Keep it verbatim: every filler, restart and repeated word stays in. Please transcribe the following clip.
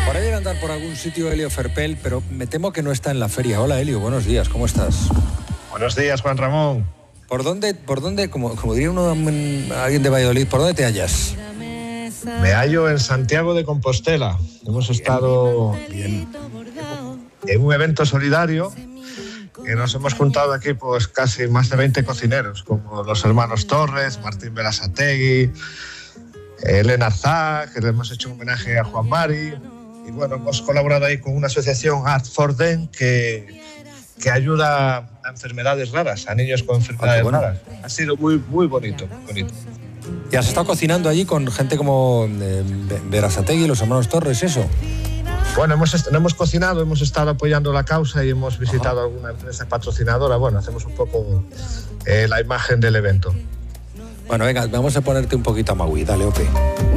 Por ahí debe andar por algún sitio Elio Ferpel, pero me temo que no está en la feria. Hola Elio, buenos días, ¿cómo estás? Buenos días, Juan Ramón. ¿Por dónde, por dónde como, como diría uno, alguien de Valladolid, por dónde te hallas? Me hallo en Santiago de Compostela. Hemos bien, estado bien. en un evento solidario que nos hemos juntado aquí pues casi más de veinte cocineros, como los hermanos Torres, Martín Berasategui, Elena Arzá, que le hemos hecho un homenaje a Juan Mari. Y bueno, hemos colaborado ahí con una asociación Art for Them que, que ayuda a enfermedades raras, a niños con enfermedades bueno. raras. Ha sido muy, muy bonito, bonito. ¿Y has estado cocinando allí con gente como eh, Berasategui, los hermanos Torres, eso? Bueno, hemos, est- no hemos cocinado, hemos estado apoyando la causa y hemos visitado Ajá. alguna empresa patrocinadora. Bueno, hacemos un poco eh, la imagen del evento. Bueno, venga, vamos a ponerte un poquito a Maui, dale, Ope.